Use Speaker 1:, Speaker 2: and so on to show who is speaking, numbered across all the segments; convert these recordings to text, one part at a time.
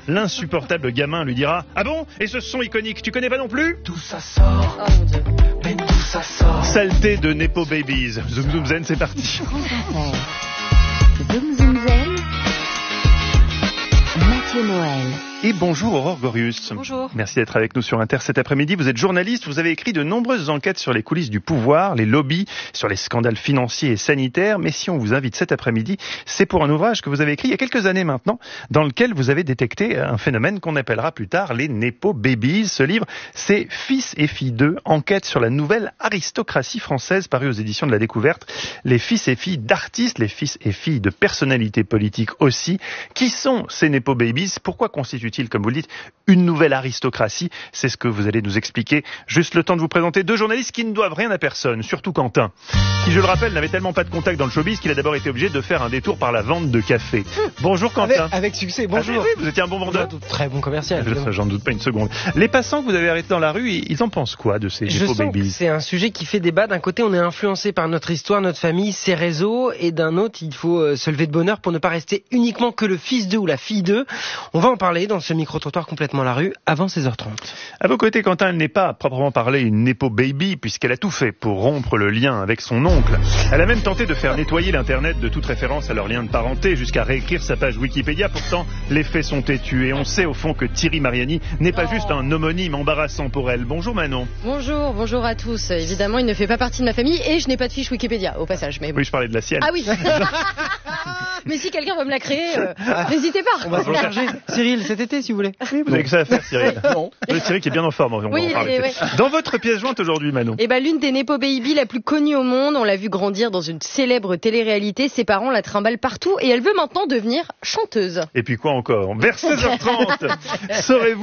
Speaker 1: l'insupportable gamin lui dira « Ah bon? Et ce son iconique, tu connais pas non plus ?»
Speaker 2: Tout ça sort,
Speaker 3: Oh mon Dieu.
Speaker 2: mais tout ça sort.
Speaker 1: Saleté de Nepo Babies. Zoom Zoom Zen, c'est parti.
Speaker 4: Zoom Zoom Zen, Mathieu Noël.
Speaker 1: Et bonjour Aurore Gorius.
Speaker 3: Bonjour.
Speaker 1: Merci d'être avec nous sur Inter cet après-midi. Vous êtes journaliste, vous avez écrit de nombreuses enquêtes sur les coulisses du pouvoir, les lobbies, sur les scandales financiers et sanitaires. Mais si on vous invite cet après-midi, c'est pour un ouvrage que vous avez écrit il y a quelques années maintenant, dans lequel vous avez détecté un phénomène qu'on appellera plus tard les Nepo Babies. Ce livre, c'est Fils et filles 2, enquête sur la nouvelle aristocratie française, paru aux éditions de la Découverte. Les fils et filles d'artistes, les fils et filles de personnalités politiques aussi. Qui sont ces Nepo Babies? Pourquoi constituent-ils, comme vous le dites, une nouvelle aristocratie? C'est ce que vous allez nous expliquer. Juste le temps de vous présenter deux journalistes qui ne doivent rien à personne, surtout Quentin, qui, je le rappelle, n'avait tellement pas de contact dans le showbiz qu'il a d'abord été obligé de faire un détour par la vente de café. Bonjour Quentin.
Speaker 5: Avec succès, bonjour.
Speaker 1: Ah, oui, vous étiez un bon vendeur.
Speaker 5: Très bon commercial.
Speaker 1: J'en doute pas une seconde. Les passants que vous avez arrêtés dans la rue, ils en pensent quoi de ces
Speaker 5: Je
Speaker 1: Nepo
Speaker 5: sens que
Speaker 1: Babies?
Speaker 5: c'est un sujet qui fait débat. D'un côté, on est influencé par notre histoire, notre famille, ses réseaux, et d'un autre, il faut se lever de bonne heure pour ne pas rester uniquement que le fils d'eux ou la fille d'eux. On va en parler dans ce micro-trottoir complètement à la rue avant 16h30.
Speaker 1: À vos côtés, Quentin, elle n'est pas à proprement parler une Nepo Baby, puisqu'elle a tout fait pour rompre le lien avec son oncle. Elle a même tenté de faire nettoyer l'Internet de toute référence à leur lien de parenté, jusqu'à réécrire sa page Wikipédia. Pourtant, les faits sont têtus, et on sait au fond que Thierry Mariani n'est pas juste un homonyme embarrassant pour elle. Bonjour Manon.
Speaker 3: Bonjour à tous. Évidemment, il ne fait pas partie de ma famille et je n'ai pas de fiche Wikipédia au passage. Mais bon.
Speaker 1: Oui, je parlais de la sienne.
Speaker 3: Ah oui. Mais si quelqu'un veut me la créer, n'hésitez pas.
Speaker 5: On va se charger. Cyril, cet été, si vous voulez.
Speaker 1: Vous avez que ça à faire, Cyril.
Speaker 5: Non.
Speaker 1: Cyril qui est bien en forme. On va
Speaker 3: Oui,
Speaker 1: en parler.
Speaker 3: ouais.
Speaker 1: Dans votre pièce jointe aujourd'hui, Manon.
Speaker 3: Eh ben, l'une des Nepo Baby la plus connue au monde, on l'a vu grandir dans une célèbre télé-réalité. Ses parents la trimballent partout et elle veut maintenant devenir chanteuse.
Speaker 1: Et puis quoi encore? Vers 16h30,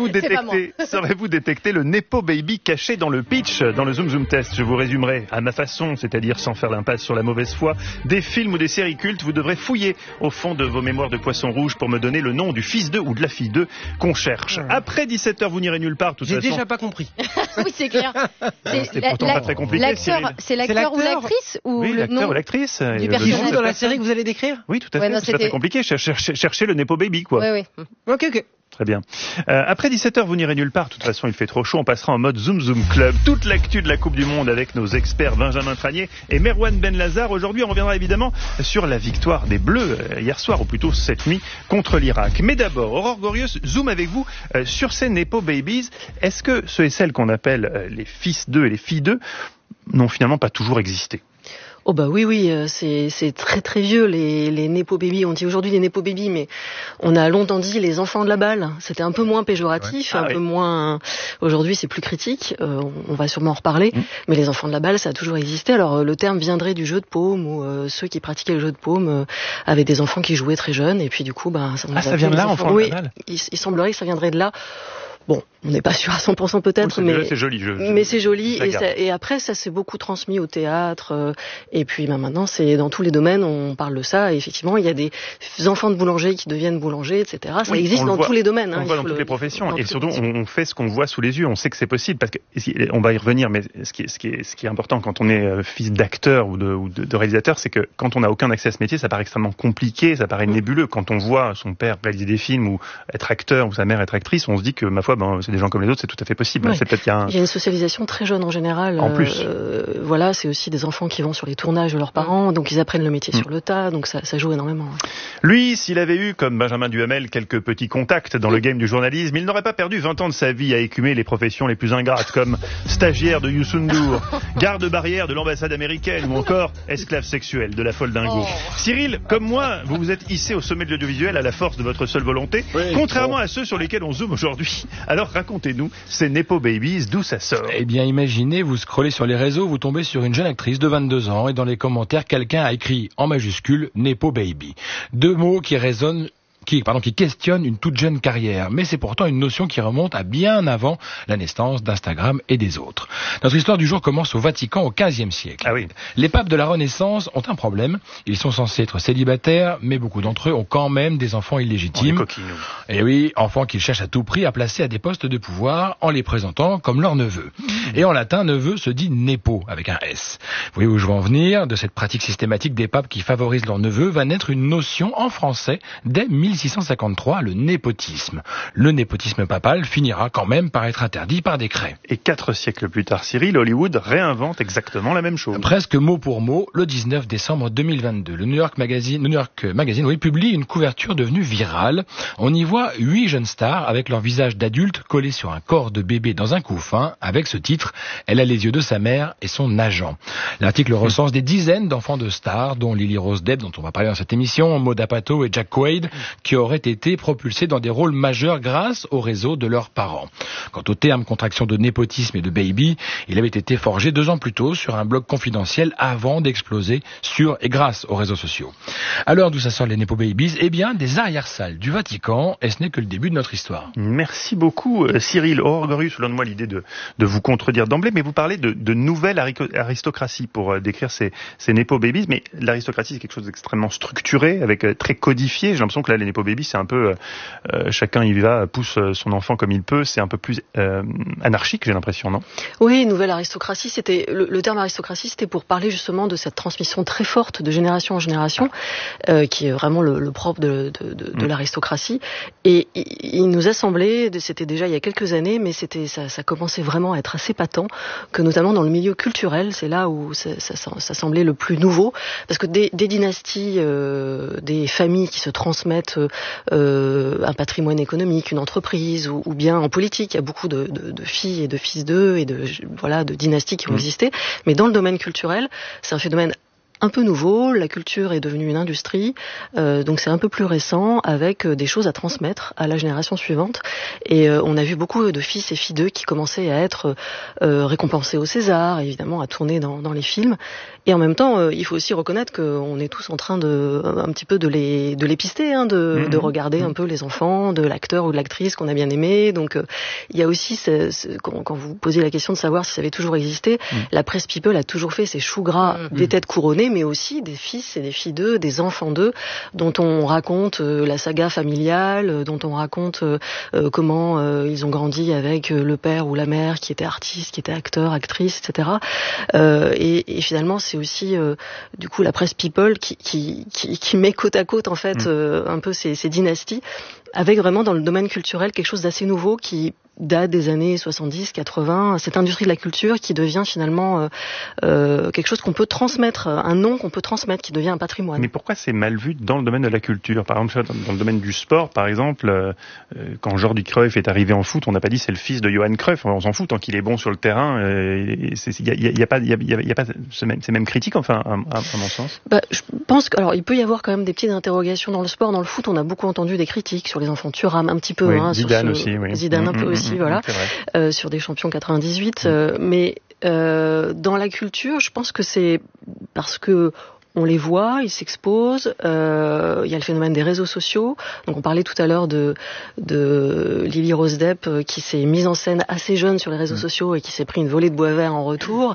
Speaker 1: saurez-vous détecter le Nepo Baby caché dans le pitch, dans le Zoom Zoom Test? Je vous résumerai à ma façon, c'est-à-dire sans faire l'impasse sur la mauvaise foi, des films ou des séries cultes. Vous devrez fouiller au fond de vos mémoires de poisson rouge pour me donner le nom du fils d'eux ou de la fille d'eux qu'on cherche. Après 17h, vous n'irez nulle part, de toute
Speaker 5: J'ai
Speaker 1: façon.
Speaker 5: déjà pas compris.
Speaker 3: Oui, c'est clair.
Speaker 1: C'était pourtant pas très compliqué, Cyril.
Speaker 3: C'est l'acteur ou l'actrice ou
Speaker 1: Oui,
Speaker 3: le
Speaker 1: l'acteur
Speaker 3: nom
Speaker 1: ou l'actrice.
Speaker 3: du
Speaker 1: Le
Speaker 3: personnage.
Speaker 1: nom de
Speaker 5: Dans la
Speaker 1: personne.
Speaker 5: série que vous allez décrire?
Speaker 1: Oui, tout à
Speaker 3: Ouais,
Speaker 1: fait.
Speaker 3: non,
Speaker 1: C'est pas très
Speaker 3: c'était-
Speaker 1: compliqué. Cherchez le Nepo Baby, quoi.
Speaker 3: Oui.
Speaker 5: Ok.
Speaker 1: Très bien. Après 17h, vous n'irez nulle part. De toute façon, il fait trop chaud. On passera en mode Zoom Zoom Club. Toute l'actu de la Coupe du Monde avec nos experts Benjamin Tranier et Merwan Benlazar. Aujourd'hui, on reviendra évidemment sur la victoire des Bleus hier soir, ou plutôt cette nuit, contre l'Irak. Mais d'abord, Aurore Gorius, zoom avec vous sur ces Nepo Babies. Est-ce que ceux et celles qu'on appelle les fils d'eux et les filles d'eux n'ont finalement pas toujours existé?
Speaker 6: Oh bah oui, c'est très très vieux les Nepo Baby. On dit aujourd'hui les Nepo Baby, mais on a longtemps dit les enfants de la balle. C'était un peu moins péjoratif, peu moins. Aujourd'hui, c'est plus critique. On va sûrement en reparler. Mais les enfants de la balle, ça a toujours existé. Alors le terme viendrait du jeu de paume, où ceux qui pratiquaient le jeu de paume avaient des enfants qui jouaient très jeunes, et puis du coup,
Speaker 1: ça vient de là, enfants de la balle.
Speaker 6: Oui, il semblerait que ça viendrait de là. Bon, on n'est pas sûr à 100% peut-être, mais
Speaker 1: c'est joli.
Speaker 6: Mais c'est joli,
Speaker 1: la
Speaker 6: et après ça s'est beaucoup transmis au théâtre, et puis maintenant c'est dans tous les domaines, on parle de ça, et effectivement il y a des enfants de boulangers qui deviennent boulangers, etc. Ça existe dans tous les domaines.
Speaker 1: On le voit dans toutes les professions, et surtout on fait ce qu'on voit sous les yeux, on sait que c'est possible, parce que on va y revenir, mais ce qui est important quand on est fils d'acteur ou de réalisateur, c'est que quand on n'a aucun accès à ce métier, ça paraît extrêmement compliqué, ça paraît nébuleux. Quand on voit son père réaliser des films ou être acteur ou sa mère être actrice, on se dit que ma foi, c'est des gens comme les autres, c'est tout à fait possible.
Speaker 6: Ouais.
Speaker 1: C'est peut-être
Speaker 6: il y a une socialisation très jeune en général.
Speaker 1: En plus.
Speaker 6: Voilà, c'est aussi des enfants qui vont sur les tournages de leurs parents, donc ils apprennent le métier sur le tas, donc ça joue énormément.
Speaker 1: Lui, s'il avait eu, comme Benjamin Duhamel, quelques petits contacts dans le game du journalisme, il n'aurait pas perdu 20 ans de sa vie à écumer les professions les plus ingrates, comme stagiaire de Youssou N'Dour, garde-barrière de l'ambassade américaine, ou encore esclave sexuel de la folle dingo. Cyril, comme moi, vous vous êtes hissé au sommet de l'audiovisuel à la force de votre seule volonté, contrairement à ceux sur lesquels on zoome aujourd'hui. Alors racontez-nous, ces Nepo Babies, d'où ça sort?
Speaker 7: Eh bien, imaginez, vous scrollez sur les réseaux, vous tombez sur une jeune actrice de 22 ans et dans les commentaires, quelqu'un a écrit en majuscule Nepo Baby. Deux mots qui résonnent qui questionne une toute jeune carrière. Mais c'est pourtant une notion qui remonte à bien avant la naissance d'Instagram et des autres. Notre histoire du jour commence au Vatican au XVe siècle.
Speaker 1: Ah oui.
Speaker 7: Les papes de la Renaissance ont un problème. Ils sont censés être célibataires, mais beaucoup d'entre eux ont quand même des enfants illégitimes. Et oui, enfants qu'ils cherchent à tout prix à placer à des postes de pouvoir en les présentant comme leurs neveux. Et en latin, neveu se dit nepo, avec un S. Vous voyez où je veux en venir? De cette pratique systématique des papes qui favorisent leurs neveux va naître une notion en français dès 1800. 1653, le népotisme. Le népotisme papal finira quand même par être interdit par décret.
Speaker 1: Et 4 siècles plus tard, Cyril, Hollywood réinvente exactement la même chose.
Speaker 7: Presque mot pour mot, le 19 décembre 2022, le New York Magazine publie une couverture devenue virale. On y voit 8 jeunes stars avec leur visage d'adultes collés sur un corps de bébé dans un couffin, avec ce titre « Elle a les yeux de sa mère et son agent ». L'article recense des dizaines d'enfants de stars, dont Lily Rose Depp, dont on va parler dans cette émission, Maud Apatow et Jack Quaid, qui auraient été propulsés dans des rôles majeurs grâce au réseau de leurs parents. Quant au terme contraction de népotisme et de baby, il avait été forgé 2 ans plus tôt sur un blog confidentiel avant d'exploser sur et grâce aux réseaux sociaux. Alors d'où ça sort les Nepo Babies? Eh bien, des arrière-salles du Vatican, et ce n'est que le début de notre histoire.
Speaker 1: Merci beaucoup Cyril. Orgueil, selon moi, l'idée de vous contredire d'emblée, mais vous parlez de nouvelle aristocratie pour décrire ces Nepo Babies, mais l'aristocratie c'est quelque chose d'extrêmement structuré, avec très codifié. J'ai l'impression que là les Nepo Babies c'est un peu chacun y va, pousse son enfant comme il peut, c'est un peu plus anarchique, j'ai l'impression, non?
Speaker 6: Oui, nouvelle aristocratie, c'était le terme aristocratie, c'était pour parler justement de cette transmission très forte de génération en génération, qui est vraiment le propre de l'aristocratie. Et il nous a semblé, c'était déjà il y a quelques années, mais ça commençait vraiment à être assez patent, que notamment dans le milieu culturel, c'est là où ça semblait le plus nouveau, parce que des dynasties, des familles qui se transmettent un patrimoine économique, une entreprise, ou bien en politique, il y a beaucoup de filles et de fils d'eux et de dynasties qui ont existé, mais dans le domaine culturel, c'est un phénomène un peu nouveau, la culture est devenue une industrie, donc c'est un peu plus récent, avec des choses à transmettre à la génération suivante. Et on a vu beaucoup de fils et filles d'eux qui commençaient à être récompensés au César, évidemment à tourner dans les films. Et en même temps, il faut aussi reconnaître qu'on est tous en train un petit peu de les pister, de regarder un peu les enfants de l'acteur ou de l'actrice qu'on a bien aimé. Donc il y a aussi, quand vous posez la question de savoir si ça avait toujours existé, la presse people a toujours fait ces choux gras des têtes couronnées, mais aussi des fils et des filles d'eux, des enfants d'eux, dont on raconte la saga familiale, dont on raconte comment ils ont grandi avec le père ou la mère qui était artiste, qui était acteur, actrice, etc. Et finalement, c'est aussi du coup la presse people qui met côte à côte en fait un peu ces dynasties, avec vraiment dans le domaine culturel quelque chose d'assez nouveau qui date des années 70, 80, cette industrie de la culture qui devient finalement quelque chose qu'on peut transmettre, un nom qu'on peut transmettre, qui devient un patrimoine.
Speaker 1: Mais pourquoi c'est mal vu dans le domaine de la culture? Par exemple, dans le domaine du sport, par exemple, quand Jordi Cruyff est arrivé en foot, on n'a pas dit c'est le fils de Johan Cruyff, on s'en fout tant qu'il est bon sur le terrain. Il y a pas ces mêmes critiques, enfin, à mon sens.
Speaker 6: Je pense alors il peut y avoir quand même des petites interrogations dans le sport. Dans le foot, on a beaucoup entendu des critiques sur les enfants Thuram, un petit peu,
Speaker 1: oui, Zidane
Speaker 6: sur
Speaker 1: aussi, oui.
Speaker 6: Zidane un peu aussi. Voilà, sur des champions 98, mais dans la culture, je pense que c'est parce que on les voit, ils s'exposent. Il y a le phénomène des réseaux sociaux. Donc on parlait tout à l'heure de Lily Rose Depp qui s'est mise en scène assez jeune sur les réseaux sociaux et qui s'est pris une volée de bois vert en retour.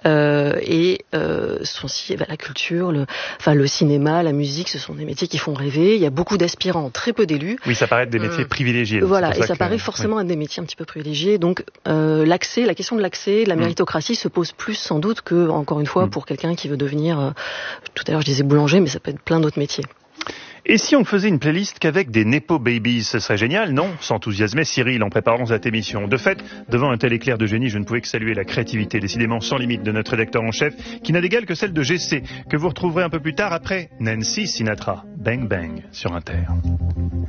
Speaker 6: La culture, le cinéma, la musique, ce sont des métiers qui font rêver. Il y a beaucoup d'aspirants, très peu d'élus.
Speaker 1: Oui, ça paraît être des métiers privilégiés.
Speaker 6: Voilà, et ça paraît forcément être des métiers un petit peu privilégiés. Donc la question de l'accès, de la méritocratie se pose plus sans doute que, encore une fois, pour quelqu'un qui veut devenir tout à l'heure je disais boulanger, mais ça peut être plein d'autres métiers.
Speaker 1: Et si on faisait une playlist qu'avec des Nepo Babies, ce serait génial, non? S'enthousiasmait Cyril en préparant cette émission. De fait, devant un tel éclair de génie, je ne pouvais que saluer la créativité décidément sans limite de notre rédacteur en chef, qui n'a d'égal que celle de GC, que vous retrouverez un peu plus tard après Nancy Sinatra. Bang Bang sur Inter.